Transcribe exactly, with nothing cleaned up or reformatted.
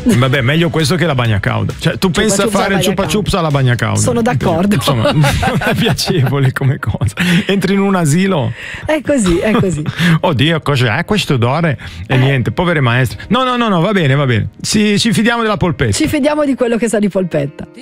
Vabbè, meglio questo che la bagna cauda. Cioè, tu Chupa pensa a chups fare il alla chupa bagna chups alla bagna cauda. Sono d'accordo. Insomma, non è piacevole come cosa. Entri in un asilo. È così, è così. Oddio, cos'è questo odore? E eh. niente, povere maestre. No, no, no, no, va bene, va bene. Ci, ci fidiamo della polpetta. Ci fidiamo di quello che sa di polpetta.